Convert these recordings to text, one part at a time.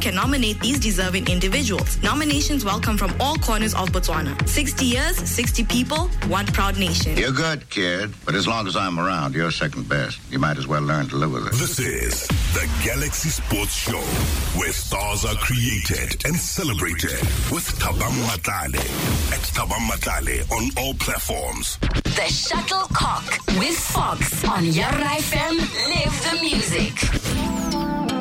can nominate these deserving individuals. Nominations welcome from all corners of Botswana. 60 years, 60 people, one proud nation. You're good, kid, but as long as I'm around, you're second best. You might as well learn to live with it. This is the Galaxy Sports Show, where stars are created and celebrated with Thabang Matlale. At Thabang Matlale on all platforms. The Shuttlecock with Fox on Yarra FM. Live the music.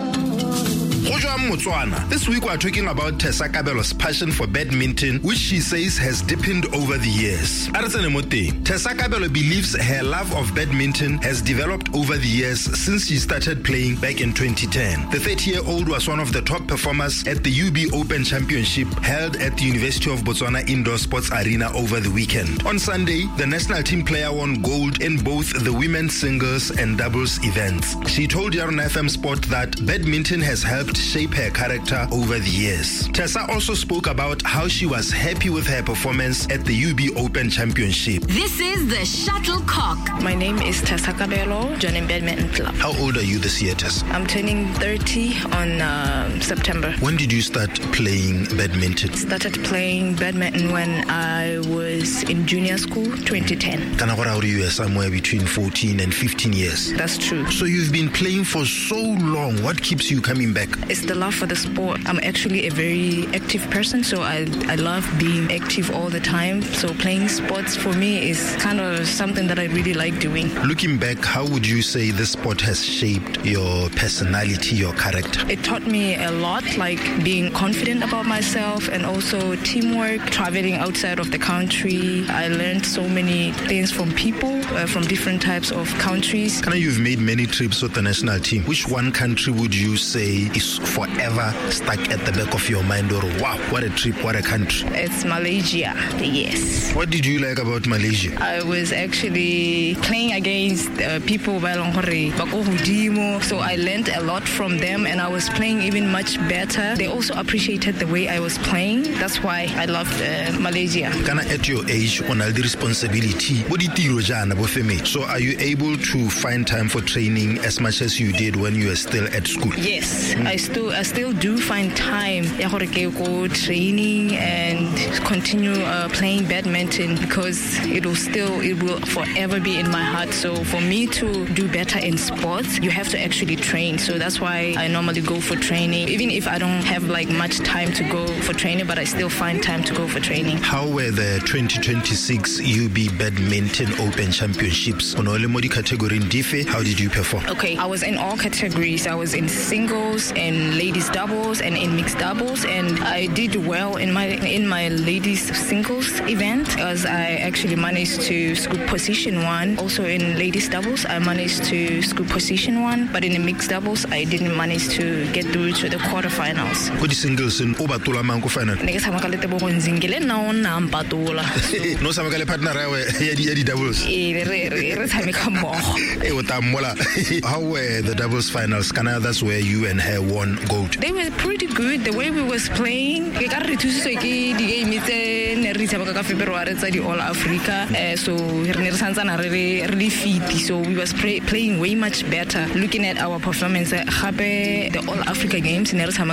This week we're talking about Tessa Kabelo's passion for badminton, which she says has deepened over the years. Tessa Kabelo believes her love of badminton has developed over the years since she started playing back in 2010. The 30-year-old was one of the top performers at the UB Open Championship held at the University of Botswana Indoor Sports Arena over the weekend. On Sunday, the national team player won gold in both the women's singles and doubles events. She told Yarra FM Sport that badminton has helped shape her character over the years. Tessa also spoke about how she was happy with her performance at the UB Open Championship. This is the Shuttlecock. My name is Tessa Kabelo, joining Badminton Club. How old are you this year, Tessa? I'm turning 30 on September. When did you start playing badminton? Started playing badminton when I was in junior school, 2010. You were somewhere between 14 and 15 years. That's true. So you've been playing for so long. What keeps you coming back? It's the love for the sport. I'm actually a very active person, so I love being active all the time. So playing sports for me is kind of something that I really like doing. Looking back, how would you say this sport has shaped your personality, your character? It taught me a lot, like being confident about myself and also teamwork, traveling outside of the country. I learned so many things from people from different types of countries. You've made many trips with the national team. Which one country would you say is forever stuck at the back of your mind, or wow, what a trip, what a country? It's Malaysia, yes. What did you like about Malaysia? I was actually playing against people so I learned a lot from them and I was playing even much better. They also appreciated the way I was playing. That's why I loved Malaysia. At your age, on all the responsibility, so are you able to find time for training as much as you did when you were still at school? Yes, I still do find time go training and continue playing badminton because it will forever be in my heart. So for me to do better in sports, you have to actually train. So that's why I normally go for training, even if I don't have much time to go for training, but I still find time to go for training. How were the 2026 UB Badminton Open Championships? How did you perform? Okay, I was in all categories. I was in singles and ladies doubles and in mixed doubles, and I did well in my ladies singles event as I actually managed to scoop position 1. Also in ladies doubles I managed to scoop position 1, but in the mixed doubles I didn't manage to get through to the quarterfinals. What is singles in Obatula Manko final? No samakale partner Eddie doubles. How were the doubles finals? That's where you and her won gold. They were pretty good. The way we was playing, All Africa. So really fit. So we was playing way much better. Looking at our performance, the All Africa Games,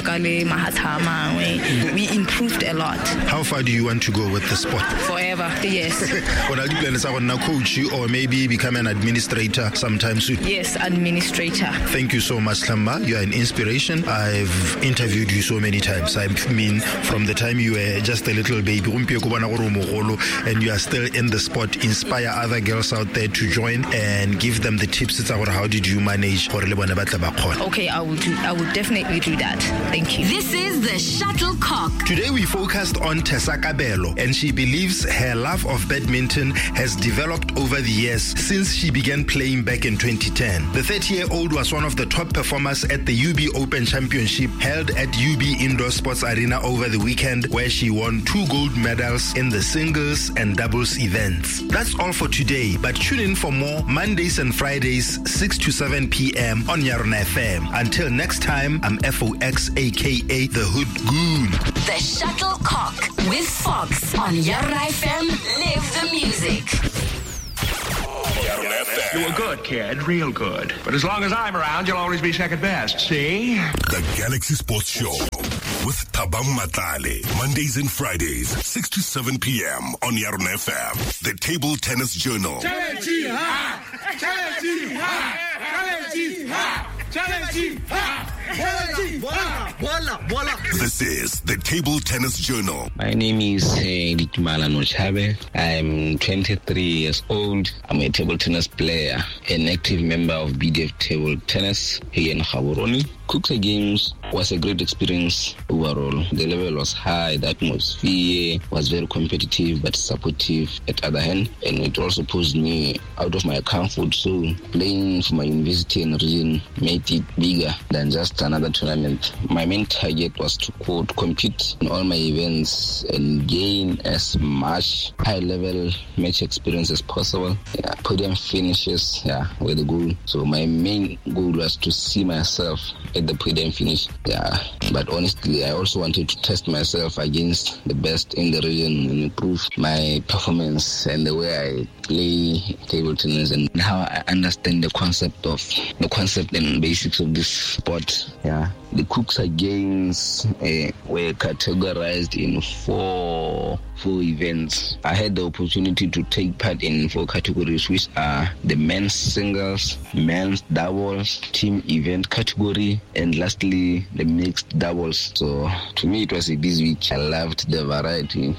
we improved a lot. How far do you want to go with the sport? Forever, yes. Coach you or maybe become an administrator sometime soon? Yes, administrator. Thank you so much, Thamba. You are an inspiration. I've interviewed you so many times. I mean, from the time you were just a little baby, and you are still in the sport, inspire other girls out there to join and give them the tips. It's about how did you manage. Okay, I will definitely do that. Thank you. This is the Shuttlecock. Today we focused on Tessa Kabelo, and she believes her love of badminton has developed over the years since she began playing back in 2010. The 30-year-old was one of the top performers at the UB Open Championship held at UB Indoor Sports Arena over the weekend, where she won 2 gold medals in the singles and doubles events. That's all for today, but tune in for more Mondays and Fridays 6 to 7 p.m. on Yarra FM. Until next time, I'm FOX, aka The Hood Goon. The Shuttlecock with Fox on Yarra FM. Live the music. FM. You were good, kid, real good. But as long as I'm around, you'll always be second best, see? The Galaxy Sports Show with Thabang Matlale. Mondays and Fridays, 6 to 7 p.m. on Yarn FM. The Table Tennis Journal. This is the Table Tennis Journal. My name is Dikimala Nochabe. I'm 23 years old. I'm a table tennis player, an active member of BDF Table Tennis here in Gaborone. Cooksa Games was a great experience overall. The level was high, the atmosphere was very competitive but supportive at the other hand, and it also pushed me out of my comfort zone. Playing for my university and region made it bigger than just another tournament. My main target was to compete in all my events and gain as much high-level match experience as possible. Podium finishes were the goal. So my main goal was to see myself at the podium finish. But honestly, I also wanted to test myself against the best in the region and improve my performance and the way I play table tennis and how I understand the concept and basics of this sport. The Cooksa Games were categorized in four events. I had the opportunity to take part in 4 categories, which are the men's singles, men's doubles, team event category, and lastly the mixed doubles. So to me it was a busy week. I loved the variety.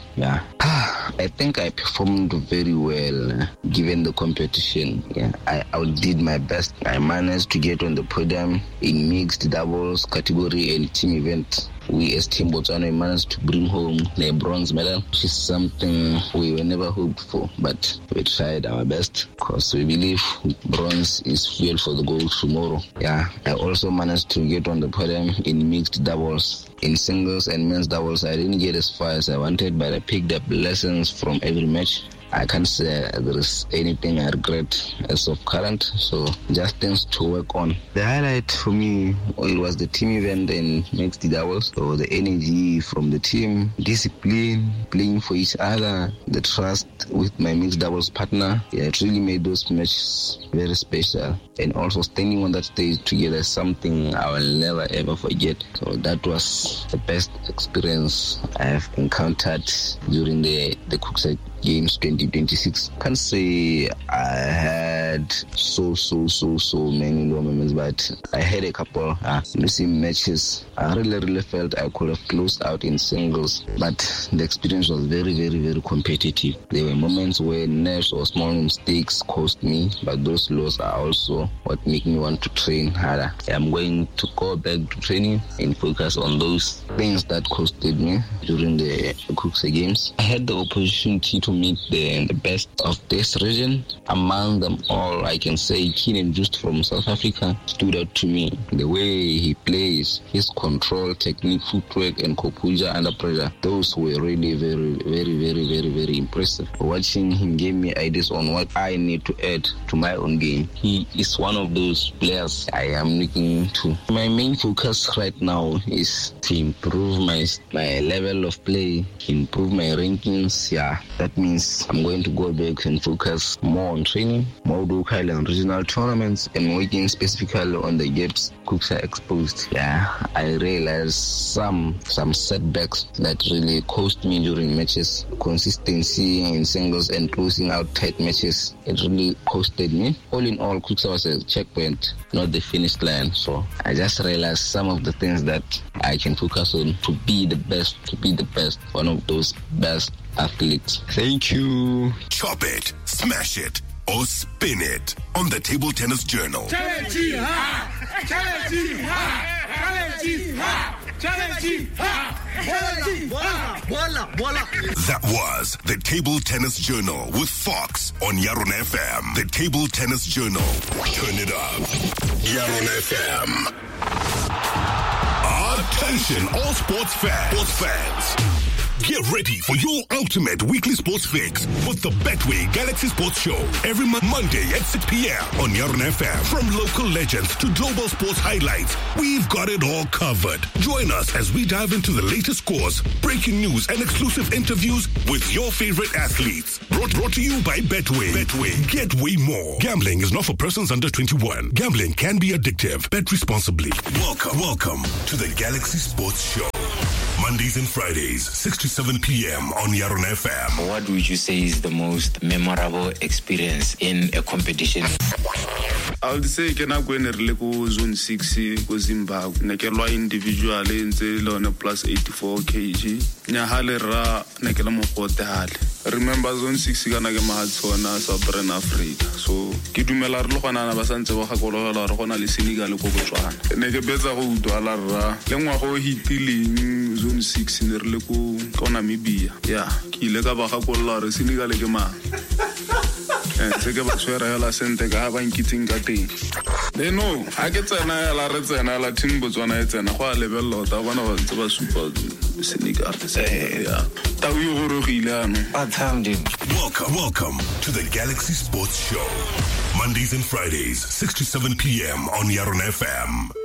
I think I performed very well given the competition. I outdid my best. I managed to get on the podium in mixed doubles category and team event. We as Team Botswana managed to bring home the bronze medal, which is something we were never hoped for, but we tried our best because we believe bronze is fuel for the gold tomorrow. I also managed to get on the podium in mixed doubles. In singles and men's doubles, I didn't get as far as I wanted, but I picked up lessons from every match. I can't say there is anything I regret as of current, so just things to work on. The highlight for me, it was the team event and mixed doubles. So the energy from the team, discipline, playing for each other, the trust with my mixed doubles partner, it really made those matches very special. And also standing on that stage together is something I will never ever forget. So that was the best experience I have encountered during the Cooksa Games 2026. Can't say I had so many moments, but I had a couple missing matches. I really felt I could have closed out in singles, but the experience was very competitive. There were moments where nerves or small mistakes cost me, but those losses are also what make me want to train harder. I'm going to go back to training and focus on those things that costed me during the Cooksa Games. I had the opportunity to meet the best of this region. Among them all, I can say Keenan Just from South Africa stood out to me. The way he plays, his control, technique, footwork, and composure under pressure, those were really very impressive. Watching him gave me ideas on what I need to add to my own game. He is one of those players I am looking to. My main focus right now is to improve my level of play, improve my rankings. That means I'm going to go back and focus more on training, more local and regional tournaments, and working specifically on the gaps Cooksa exposed. I realized some setbacks that really cost me during matches. Consistency in singles and closing out tight matches, it really costed me. All in all, Cooksa was a checkpoint, not the finish line. So I just realized some of the things that I can focus on to be the best, one of those best athletes. Thank you. Chop it, smash it, or spin it on the Table Tennis Journal. That was the Table Tennis Journal with Fox on Yarn FM. The Table Tennis Journal. Turn it up. Yarn FM. Attention, all sports fans. Get ready for your ultimate weekly sports fix with the Betway Galaxy Sports Show every Monday at 6 p.m. on Yarn FM. From local legends to global sports highlights, we've got it all covered. Join us as we dive into the latest scores, breaking news, and exclusive interviews with your favorite athletes. Brought to you by Betway. Betway. Get way more. Gambling is not for persons under 21. Gambling can be addictive. Bet responsibly. Welcome to the Galaxy Sports Show. Mondays and Fridays, 6 to 7 p.m. on Yarn FM. What would you say is the most memorable experience in a competition? I would say ke na go ene re le go zone 6 go Zimbabwe ne ke lwa individual ntse le on plus 84 kg nya hale ra ne ke le mo gote hale. Remember zone 6 kana ke mahatsona Southern Africa, so ke dumela re le gona na ba santse ba gakolola re gona le Senegal go Botswana ne ke betsa go utwala ra le ngwa go hitileng zone 6 ne re le go Namibia ya ke ile ka ba gakolola re Senegal ke ma se ke ba tshwera ya la sente ka ba nkitsing ka teng le no ha ke tsena ya la re tsena la team Botswana e tsena go a lebella ta bana ba ntse ba super Senegal ya ta u go rogile ano I timed him. Welcome to the Galaxy Sports Show. Mondays and Fridays, 6 to 7 p.m. on Yarn FM.